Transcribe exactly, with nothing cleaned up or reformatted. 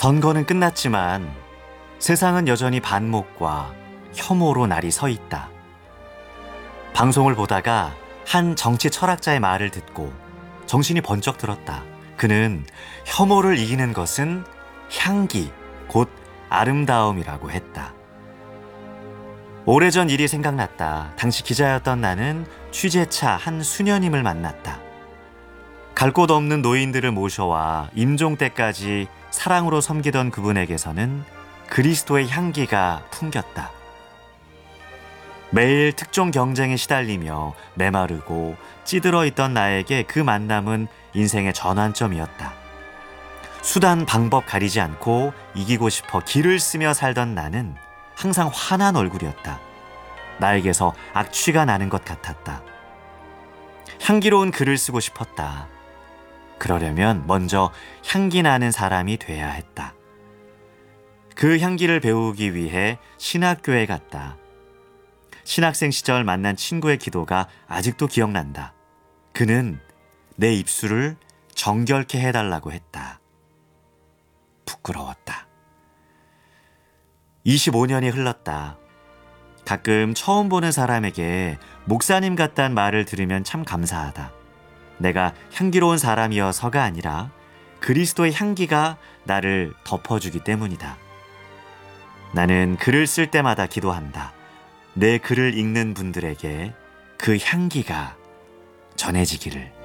선거는 끝났지만 세상은 여전히 반목과 혐오로 날이 서 있다. 방송을 보다가 한 정치 철학자의 말을 듣고 정신이 번쩍 들었다. 그는 혐오를 이기는 것은 향기, 곧 아름다움이라고 했다. 오래전 일이 생각났다. 당시 기자였던 나는 취재차 한 수녀님을 만났다. 갈 곳 없는 노인들을 모셔와 임종 때까지 사랑으로 섬기던 그분에게서는 그리스도의 향기가 풍겼다. 매일 특종 경쟁에 시달리며 메마르고 찌들어 있던 나에게 그 만남은 인생의 전환점이었다. 수단 방법 가리지 않고 이기고 싶어 기를 쓰며 살던 나는 항상 환한 얼굴이었다. 나에게서 악취가 나는 것 같았다. 향기로운 글을 쓰고 싶었다. 그러려면 먼저 향기 나는 사람이 돼야 했다. 그 향기를 배우기 위해 신학교에 갔다. 신학생 시절 만난 친구의 기도가 아직도 기억난다. 그는 내 입술을 정결케 해달라고 했다. 부끄러웠다. 이십오 년이 흘렀다. 가끔 처음 보는 사람에게 목사님 같다는 말을 들으면 참 감사하다. 내가 향기로운 사람이어서가 아니라 그리스도의 향기가 나를 덮어주기 때문이다. 나는 글을 쓸 때마다 기도한다. 내 글을 읽는 분들에게 그 향기가 전해지기를.